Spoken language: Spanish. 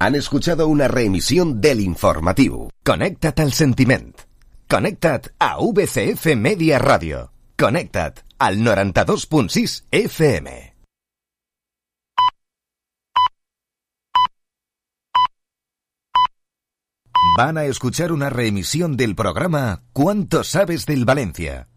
Han escuchado una reemisión del informatiu. Connecta't al sentiment. Connecta't a VCF Media Radio. Connecta't al 92.6 FM. Van a escuchar una reemisión del programa ¿Cuánto sabes del Valencia?